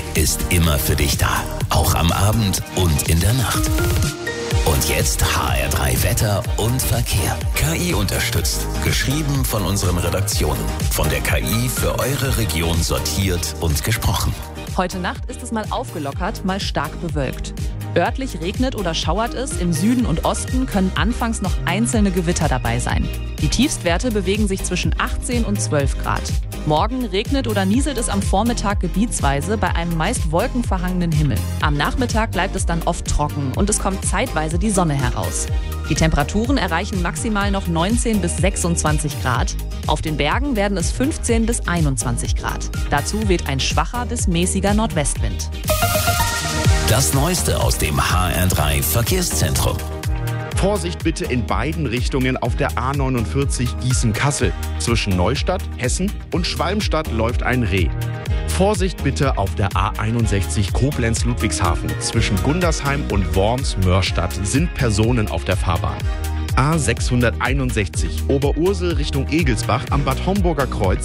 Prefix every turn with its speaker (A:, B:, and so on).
A: ist immer für dich da. Auch am Abend und in der Nacht. Und jetzt HR3 Wetter und Verkehr. KI unterstützt. Geschrieben von unseren Redaktionen. Von der KI für eure Region sortiert und gesprochen.
B: Heute Nacht ist es mal aufgelockert, mal stark bewölkt. Örtlich regnet oder schauert es, im Süden und Osten können anfangs noch einzelne Gewitter dabei sein. Die Tiefstwerte bewegen sich zwischen 18 und 12 Grad. Morgen regnet oder nieselt es am Vormittag gebietsweise bei einem meist wolkenverhangenen Himmel. Am Nachmittag bleibt es dann oft trocken und es kommt zeitweise die Sonne heraus. Die Temperaturen erreichen maximal noch 19 bis 26 Grad. Auf den Bergen werden es 15 bis 21 Grad. Dazu weht ein schwacher bis mäßiger Nordwestwind.
A: Das Neueste aus dem HR3 Verkehrszentrum.
C: Vorsicht bitte in beiden Richtungen auf der A49 Gießen-Kassel. Zwischen Neustadt, Hessen und Schwalmstadt läuft ein Reh. Vorsicht bitte auf der A61 Koblenz-Ludwigshafen. Zwischen Gundersheim und Worms-Mörstadt sind Personen auf der Fahrbahn. A661 Oberursel Richtung Egelsbach am Bad Homburger Kreuz